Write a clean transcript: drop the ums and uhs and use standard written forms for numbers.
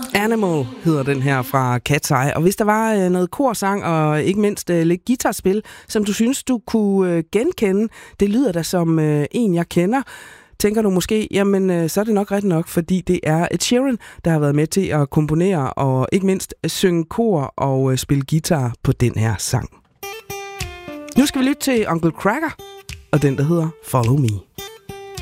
Animal hedder den her fra Cat's Eye. Og hvis der var noget korsang og ikke mindst lidt guitarspil, som du synes, du kunne genkende, det lyder da som en, jeg kender, tænker du måske, jamen så er det nok rigtigt nok, fordi det er Ed Sheeran, der har været med til at komponere og ikke mindst synge kor og spille guitar på den her sang. Nu skal vi lytte til Uncle Kracker og den, der hedder Follow Me.